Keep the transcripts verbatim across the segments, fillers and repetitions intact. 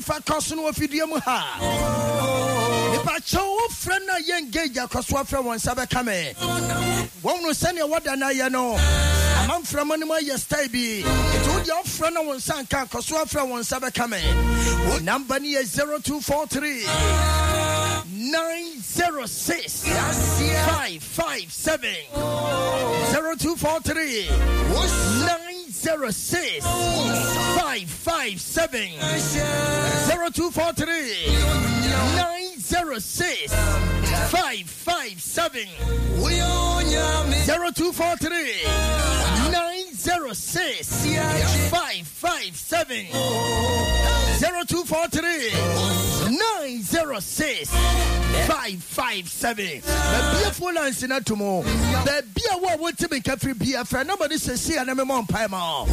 Fakosuno of Idiom ha. If I show friend a young gauge, a coswafra one sabakame. One will send you what I know. A man from Anima Yastabi. It would your friend on Sanka, coswafra one sabakame. Number near zero two four three nine zero six five five seven zero two four three nine zero six five five seven zero two four three nine zero six five five seven zero two four three nine zero six five five seven zero two four three nine zero six five five seven. The beautiful lines in Atomo. The beer what would to be carefree beer for nobody says see and I'm a mom pima.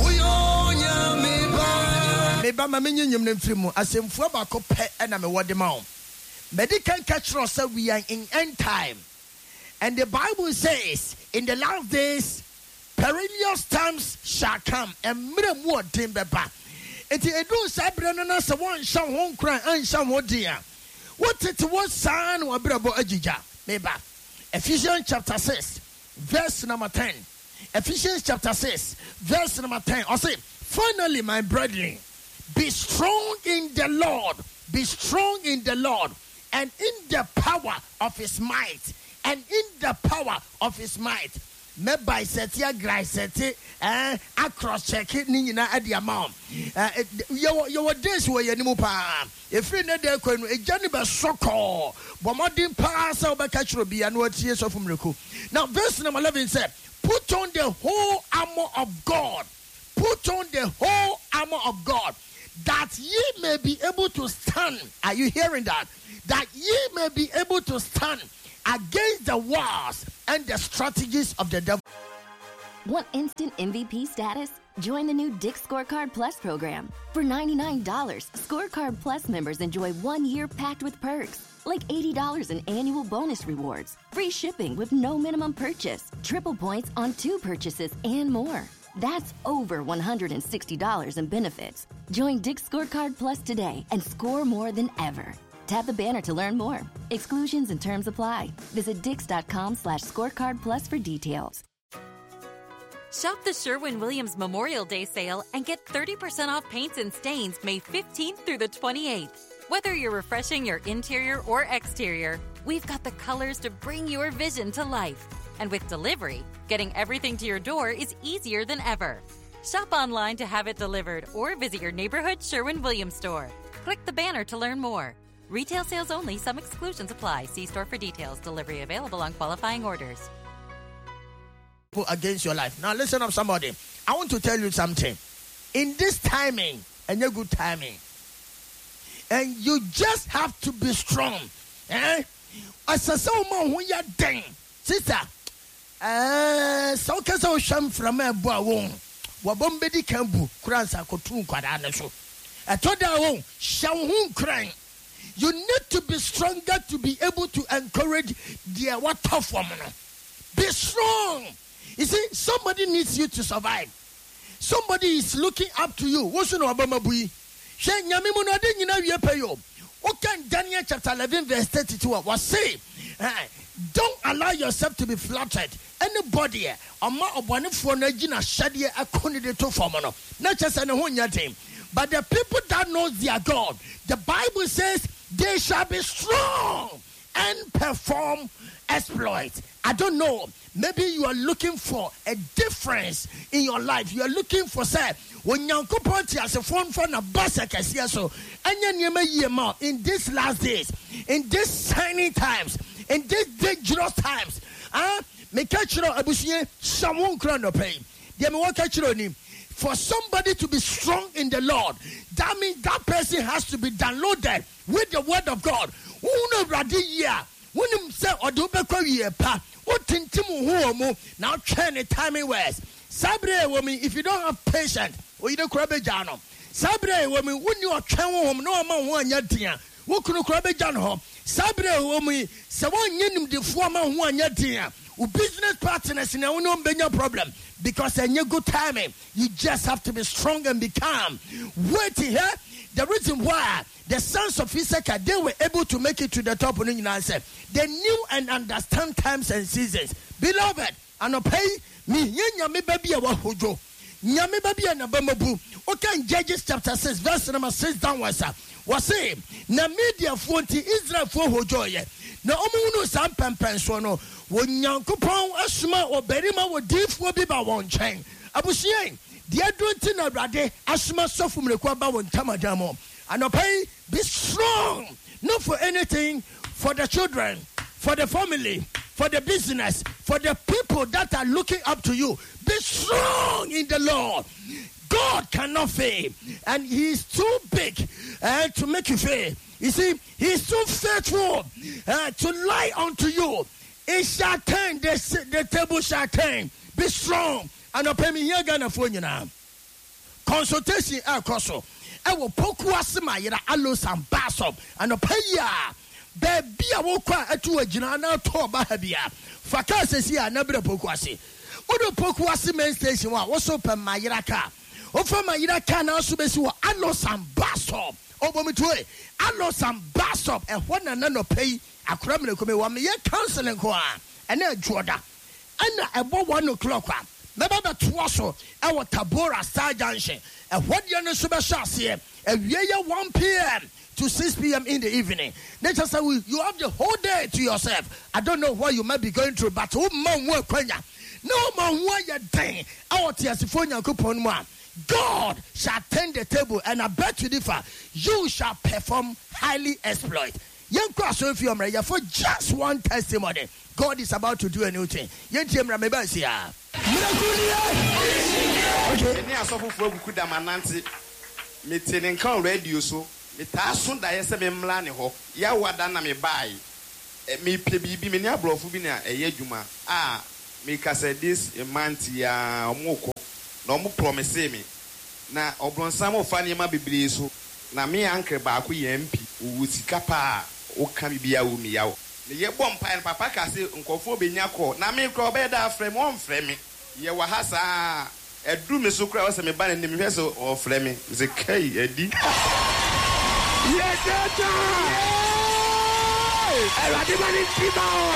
Maybe my minion film as in Fabako pet and I'm a word mount. Medical catch us we are in end time. And the Bible says in the last days perilous times shall come and many more timber back. It is a do sabrana so one shall home cry and some more dear. What it was son or brabo ajija? Maybe Ephesians chapter six, verse number ten. Ephesians chapter six, verse number ten. I say, finally, my brethren, be strong in the Lord, be strong in the Lord, and in the power of his might, and in the power of his might. Me by setia griseti eh across check it ni nyina ade amount eh yo yo days we yanimu pa efri ne de kwanu ejani be soko bomodin pa sa obeka chiro bia na watie so from reku. Now verse number eleven said, put on the whole armor of God, put on the whole armor of God, that ye may be able to stand. Are you hearing that? That ye may be able to stand against the wars and the strategies of the devil. Want instant M V P status? Join the new Dick's Scorecard Plus program. For ninety-nine dollars, Scorecard Plus members enjoy one year packed with perks, like eighty dollars in annual bonus rewards, free shipping with no minimum purchase, triple points on two purchases, and more. That's over one hundred sixty dollars in benefits. Join Dick's Scorecard Plus today and score more than ever. Tap the banner to learn more. Exclusions and terms apply. Visit dix.com slash scorecard plus for details. Shop the Sherwin-Williams Memorial Day sale and get thirty percent off paints and stains May fifteenth through the twenty-eighth. Whether you're refreshing your interior or exterior, we've got the colors to bring your vision to life. And with delivery, getting everything to your door is easier than ever. Shop online to have it delivered or visit your neighborhood Sherwin-Williams store. Click the banner to learn more. Retail sales only. Some exclusions apply. See store for details. Delivery available on qualifying orders. Against your life. Now listen up, somebody. I want to tell you something. In this timing, and your good timing, and you just have to be strong. Eh? As a someone who you're dang, sister. Uh, so so sham from a boy. Wabombedi kambu kransa kotun kwadana so. I told her, sham crying. You need to be stronger to be able to encourage their what tough woman. Be strong. You see, somebody needs you to survive. Somebody is looking up to you. What's your Obama bui? She nyamimu na de nyina wie pe yo. Okay, Daniel chapter eleven verse thirty-two was say, don't allow yourself to be flattered. Anybody, ama obonefo na gina shade akoni de to fomono. Na chese ne ho nyate. But the people that know their God, the Bible says they shall be strong and perform exploits. I don't know. Maybe you are looking for a difference in your life. You are looking for, say, when you as a phone for a bus, so in these last days, in these tiny times, in these dangerous times, ah, make sure abusiye someone crown no pay. They may work him. For somebody to be strong in the Lord, that means that person has to be downloaded with the word of God. Uno radiya, uno say odubekwa yepa, utintimu huomu. Now train the timing words. Sabre woman, if you don't have patience, or you don't crab a jano. Sabre woman, when you are train home, no man one yatia. Who could crab a jano? Sabre woman, someone yenim the former one yatia. Business partners in a no benya problem. Because in your good timing, you just have to be strong and be calm. Wait here. the reason why the sons of Issachar, they were able to make it to the top, they knew and understand times and seasons. Beloved, and pay me, Yami baby, a wahojo. Nyame baby and Abamabu. Okay, in Judges chapter six, verse number six downwards. Was saying, na media forty Israel for hojoye. Na omuno sam pempensono. When Yankupon Asma or Berima were deep for Biba one chain. Abushien, the Adrentina Rade, Asma Sofum Requaba one Tamadamo. And pay, be strong, not for anything, for the children, for the family, for the business, for the people that are looking up to you. Be strong in the Lord. God cannot fail, and He is too big uh, to make you fail. You see, He is too faithful uh, to lie unto you. It shall turn, the, the table shall turn. Be strong. And I'll pay me here Ghana for you now. Consultation, I will I will poke wasima yera alos and bass up and a pay ya. Baby, I will cry at you a general tour bahabia. Fakas is here, never pokwasi. Udo pokwasi main station was open my yiraka. Over my yiraka now, so be alos and bass up. Over me to it. Alos and bass up and one another pay a criminal come one year counseling qua and then Jordan. And about one o'clock. Never but twasso our Tabora Star Junction. And what you know super shots here, and we are one p.m. to six p.m. in the evening. They just say you have the whole day to yourself. I don't know what you might be going through, but who man work when ya no man why you dang out Tiasifonia coupon one. God shall turn the table, and I bet you differ. You shall perform highly exploit. Young cross if you are for just one testimony. God is about to do a new thing. Young Jim Ramebasia. Okay. Any asofu for kuda mananti. Me tenen kan radio so. Me ta so da yese me mla ne ho. Ya wada na me bai. Me pe bibi me ni abrofu bi na eye dwuma. Ah, me ka say this month ya omoko. Na omo promise me. Na obronsam ofa ne ma bibiri so. Na me anke ba ko ye M P. Wo sika pa o ka bibia wo mi yawo. Ne ye bom pa en papa ka say nkofo benya ko. Na me ko be da frem on frem me. Ye wa hasa edu me so kra wase me ba ne me hwe so o frem me. Ze kai edi. Ye tata. E wa di mani tiba o.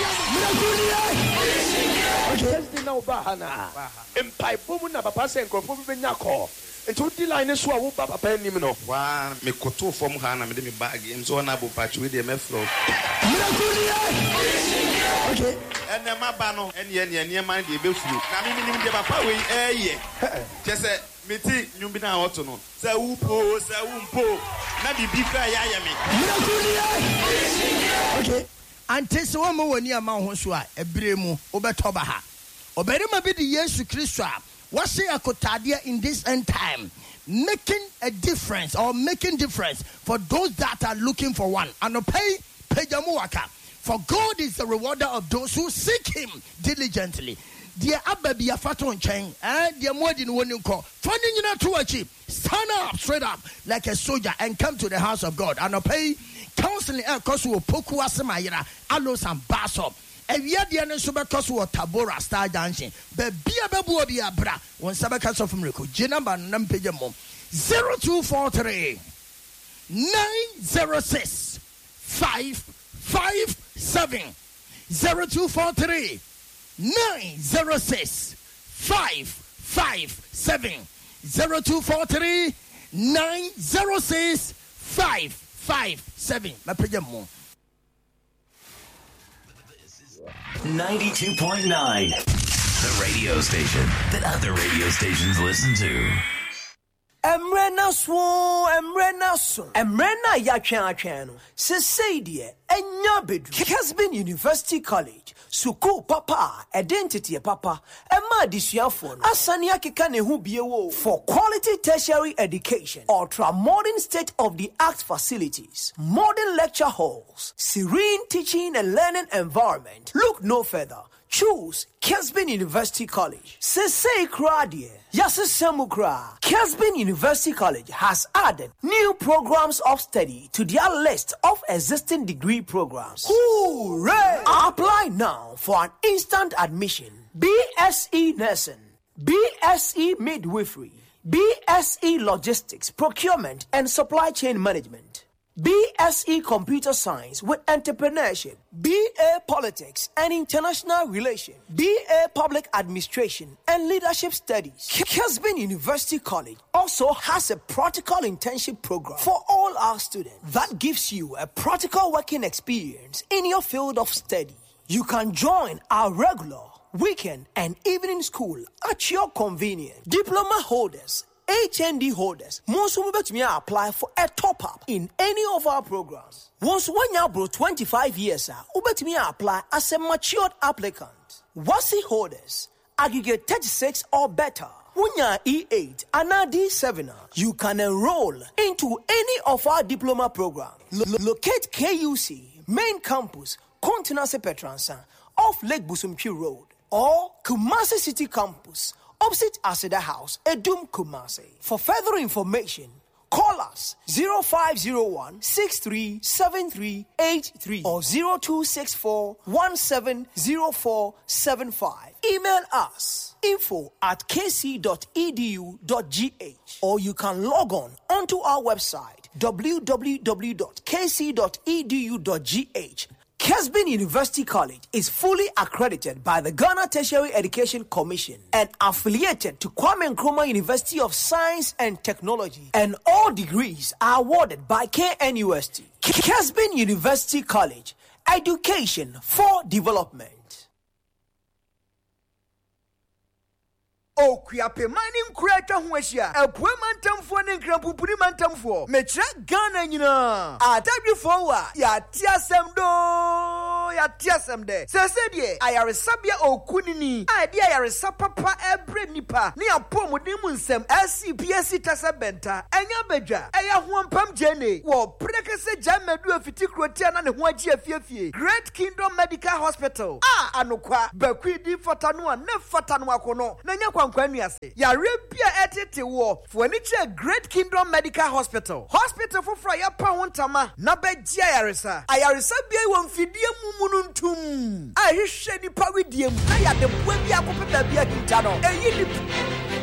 Okay, now bahana. Empai bomu na papa say nkofo benya ko. Into the line so wo papa pen nim no. Wa me koto fom ha na me de me bag em so na bo patch we de me flow. Okay. And the mabano and yen yen yen man de be flu. Na me nim de papa we eh ye. Just say me ti nyumbi na auto no. Say upo, say umpo. Na di bi kra ya ya me. Okay. Ante so mo wani ama ho so a ebre mu obetoba ha. Oberima bi di Yesu Kristo a what's a kotadia in this end time, making a difference or making difference for those that are looking for one. And pay pejamuaka. For God is the rewarder of those who seek Him diligently. Dear Ababi Afaton Chang, and dear Modin Woninko, finding you not to achieve. Stand up straight up like a soldier and come to the house of God. And pay counseling El Kosu Pokua Samayra, Alos and Basso. And we are the end of Subacosu Tabora Star Junction. But be a babu be a bra when Sabacas from Rico. Jinamba Nampijamo zero two four three nine zero six five five seven zero two four three nine zero six five five seven zero two four three nine zero six five five seven. Napijamo. ninety-two point nine, the radio station that other radio stations listen to. Emrena swo, emrena so, emrena ya twa atwa no. Sesei enya bedu. Kesbin University College. Suku papa, identity papa, Emma disuafo no. Asani akeka ne hu biewo for quality tertiary education. Ultra modern state of the art facilities, modern lecture halls, serene teaching and learning environment. Look no further. Choose Kesbin University College. Sesei Kradie. Yasesemu Kra. Kesbin University College has added new programs of study to their list of existing degree programs. Hooray! Apply now for an instant admission. B S E Nursing, B S E Midwifery, B S E Logistics, Procurement and Supply Chain Management, B S E Computer Science with Entrepreneurship, B A Politics and International Relations, B A Public Administration and Leadership Studies. Kesbin University College also has a practical internship program for all our students that gives you a practical working experience in your field of study. You can join our regular, weekend and evening school at your convenience. Diploma holders, H N D holders, most of you may apply for a top-up in any of our programs. Once one year bro twenty-five years, you may apply as a matured applicant. WASI holders, aggregate thirty-six or better. Wunya E eight and D seven, you can enroll into any of our diploma programs. Lo- locate K U C, main campus, Continental Petransa, off Lake Busumchi Road, or Kumasi City Campus, opposite Aseda House, Edum Kumasi. For further information, call us zero five zero one, six three seven three eight three or zero two six four, one seven zero four seven five. Email us info at k c dot e d u dot g h or you can log on onto our website w w w dot k c dot e d u dot g h. Kesbin University College is fully accredited by the Ghana Tertiary Education Commission and affiliated to Kwame Nkrumah University of Science and Technology, and all degrees are awarded by K N U S T. Kesbin University College, education for development. Okuyape mining creator hueshia epwe mantamfo ne nkrampupuri mantamfo mechira Ghana nyina atadwi fowa ya tiasem do ya tiasem de sese die ayaresabia okunini ade ayaresa papa ebre nipa ne apomuden mu nsem S C P S tasa benta enya bedwa eya hoampam jene wo prekese jamedu afiti krotia na ne ho agi afiafie Great Kingdom Medical Hospital ah anokwa bakwidi fotano ne fotano akono na nya kwankwanuase ya repia etete wo fuaniche Great Kingdom Medical Hospital hospital foforo ya pa wontama na begia yaresa ayaresa bia wo mfidie mumunu ntum ahwehwe ni pawediem na ya de bua bia kopeta bia hinta no eyi ni